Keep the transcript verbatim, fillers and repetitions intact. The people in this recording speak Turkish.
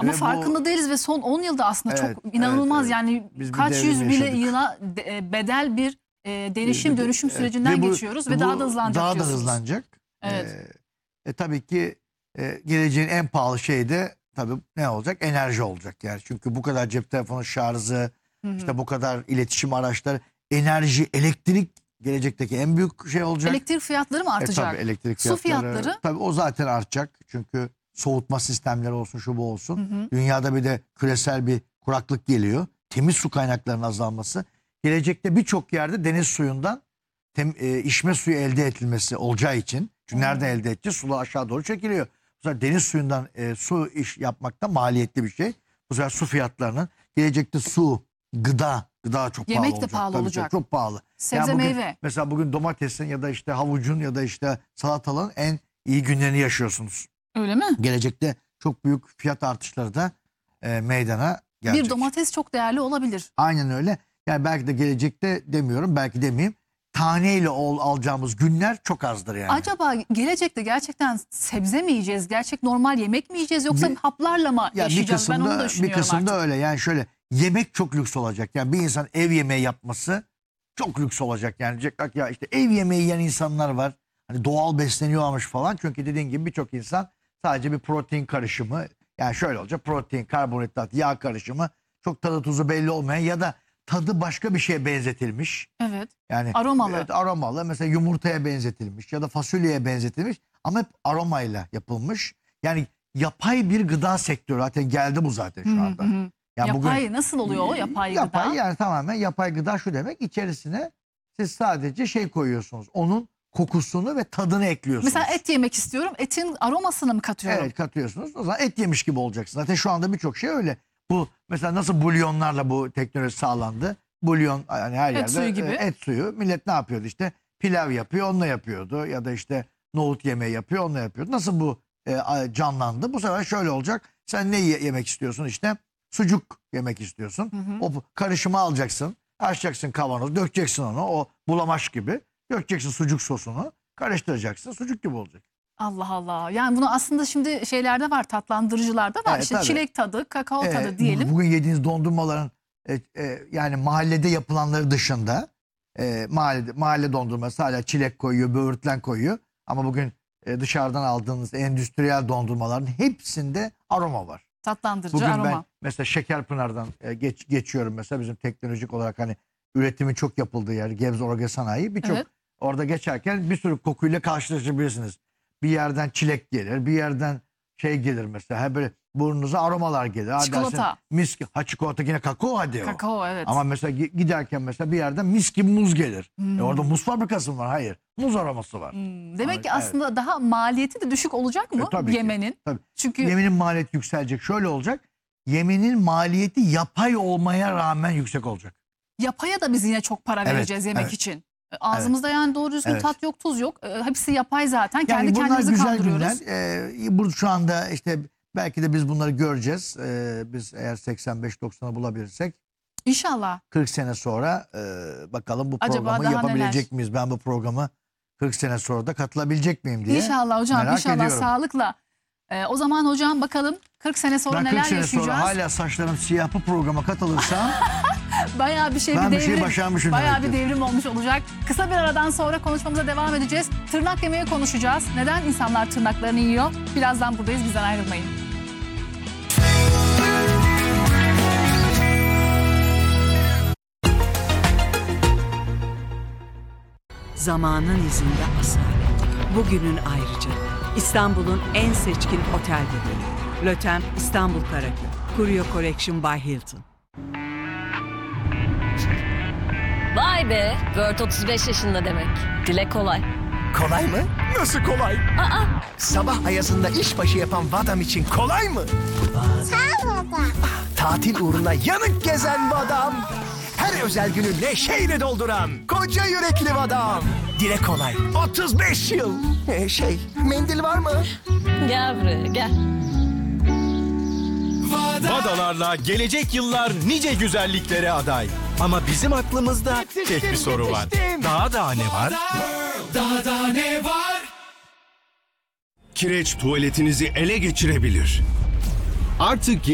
Ama Ve farkında bu, değiliz ve son on yılda aslında evet, çok inanılmaz evet, evet. yani Biz bir kaç devrim yüz bile yaşadık. yıla de, bedel bir e, değişim dönüşüm Evet. sürecinden Ve bu, geçiyoruz ve bu daha da hızlanacak daha da diyorsunuz. hızlanacak. Evet. Ee, e, tabii ki e, geleceğin en pahalı şeyi de tabii ne olacak? Enerji olacak yani. Çünkü bu kadar cep telefonu şarjı, Hı hı. işte bu kadar iletişim araçları, enerji, elektrik gelecekteki en büyük şey olacak. Elektrik fiyatları mı E, artacak? tabii elektrik Su fiyatları. fiyatları? Tabii o zaten artacak. Çünkü soğutma sistemleri olsun, şu bu olsun. Hı hı. Dünyada bir de küresel bir kuraklık geliyor. Temiz su kaynaklarının azalması. Gelecekte birçok yerde deniz suyundan tem, e, içme suyu elde edilmesi olacağı için. Çünkü Hmm. nereden elde edeceğiz? Sular aşağı doğru çekiliyor. Bu sefer deniz suyundan e, su iş yapmak da maliyetli bir şey. Bu sefer su fiyatlarının gelecekte su, gıda, gıda çok Yemek pahalı de olacak. pahalı Tabii olacak. Çok, çok pahalı. Sebze Yani bugün, meyve. mesela bugün domatesin ya da işte havucun ya da işte salatalığın en iyi günlerini yaşıyorsunuz. Öyle mi? Gelecekte çok büyük fiyat artışları da e, meydana gelecek. Bir domates çok değerli olabilir. Aynen öyle. Yani belki de gelecekte demiyorum, belki demeyeyim. Taneyle ol, alacağımız günler çok azdır yani. Acaba gelecekte gerçekten sebze mi yiyeceğiz? Gerçek normal yemek mi yiyeceğiz? Yoksa Bir- haplarla mı Ya bir yaşayacağız? Ben onu da kısımda, bir düşünüyorum kısımda artık. öyle. Yani şöyle, yemek çok lüks olacak. Yani bir insan ev yemeği yapması çok lüks olacak. Yani diyecek bak ya işte ev yemeği yiyen insanlar var. Hani doğal besleniyormuş falan. Çünkü dediğin gibi birçok insan sadece bir protein karışımı. Yani şöyle olacak: protein, karbonhidrat, yağ karışımı, çok tadı tuzu belli olmayan ya da tadı başka bir şeye benzetilmiş. Evet. Yani Aromalı. Evet, aromalı. Mesela yumurtaya benzetilmiş ya da fasulyeye benzetilmiş ama hep aromayla yapılmış. Yani yapay bir gıda sektörü zaten geldi bu zaten şu anda. Hı hı. Yani Yapay bugün, nasıl oluyor o yapay, yapay gıda? yani tamamen yapay gıda şu demek: içerisine siz sadece şey koyuyorsunuz. Onun kokusunu ve tadını ekliyorsunuz. Mesela et yemek istiyorum. Etin aromasını mı katıyorum? Evet, katıyorsunuz. O zaman et yemiş gibi olacaksın. Zaten şu anda birçok şey öyle. Bu mesela nasıl bulyonlarla bu teknoloji sağlandı? Bulyon yani her Et yerde suyu gibi. e, et suyu. Millet ne yapıyordu işte? Pilav yapıyor, onunla yapıyordu. Ya da işte nohut yemeği yapıyor, onunla yapıyordu. Nasıl bu e, canlandı? Bu sefer şöyle olacak. Sen ne ye- yemek istiyorsun işte? Sucuk yemek istiyorsun. Hı hı. O karışımı alacaksın. Açacaksın kavanoz, dökeceksin onu. O bulamaç gibi. Dökeceksin sucuk sosunu. Karıştıracaksın. Sucuk gibi olacak. Allah Allah. Yani bunu aslında şimdi şeylerde var, tatlandırıcılarda var. Evet, işte tabii. çilek tadı, kakao Ee, tadı bu- diyelim. Bugün yediğiniz dondurmaların e, e, yani mahallede yapılanları dışında e, mahallede, mahalle dondurması hala çilek koyuyor, böğürtlen koyuyor. Ama bugün e, dışarıdan aldığınız endüstriyel dondurmaların hepsinde aroma var. Tatlandırıcı Bugün aroma. ben mesela Şekerpınar'dan e, geç, geçiyorum mesela, bizim teknolojik olarak hani üretimin çok yapıldığı yer Gebze Orge Sanayi. Birçok Evet. orada geçerken bir sürü kokuyla karşılaşabilirsiniz. Bir yerden çilek gelir, bir yerden şey gelir mesela. Ha böyle burnunuza aromalar gelir. Ha Çikolata. dersin, mis gibi. Ha çikolata yine kakao hadi o. Kakao, evet. Ama mesela gi- giderken mesela bir yerden mis gibi muz gelir. Hmm. E orada muz fabrikası mı var? Hayır. Muz aroması var. Hmm, Demek ki Evet. aslında daha maliyeti de düşük olacak mı E, tabii ki. yemenin? Tabii. Çünkü Yemenin maliyeti yükselecek. Şöyle olacak: yemenin maliyeti yapay olmaya rağmen yüksek olacak. yapaya da biz yine çok para Evet, vereceğiz yemek evet. için. E, Ağzımızda yani doğru düzgün Evet. tat yok, tuz yok. E, hepsi yapay zaten. Yani Kendi bunlar kendimizi güzel kandırıyoruz. günler. Ee, bu şu anda işte belki de biz bunları göreceğiz. Ee, biz eğer seksen beş doksanı bulabilirsek İnşallah. kırk sene sonra e, bakalım bu Acaba programı daha yapabilecek neler? miyiz? Ben bu programı kırk sene sonra da katılabilecek miyim diye İnşallah hocam, merak inşallah ediyorum. sağlıkla. E, o zaman hocam bakalım kırk sene sonra Ben neler kırk sene yaşayacağız? sonra hala saçlarım siyah bu programa katılırsam Bayağı bir şey, ben bir bir şey devrim. başarmışım Bayağı bir demektir. devrim olmuş olacak. Kısa bir aradan sonra konuşmamıza devam edeceğiz. Tırnak yemeği konuşacağız. Neden insanlar tırnaklarını yiyor? Birazdan buradayız, bizden ayrılmayın. Zamanın izinde asalet. Bugünün ayrıca. İstanbul'un en seçkin otel bebeği. Lotem İstanbul Karaköy. Curio Collection by Hilton. Vay be, Word otuz beş yaşında demek. Dile kolay. Kolay mı? Nasıl kolay? Aa, Sabah ayazında işbaşı yapan Vadam için kolay mı? Tatil uğruna yanık gezen Vadam. Her özel günü neşeyle dolduran koca yürekli Vadam. Dile kolay. otuz beş yıl. Ee, şey, mendil var mı? gel buraya, gel. Vadalarla gelecek yıllar nice güzelliklere aday. Ama bizim aklımızda tek bir soru var. Daha daha ne var? Daha da ne var? Kireç tuvaletinizi ele geçirebilir. Artık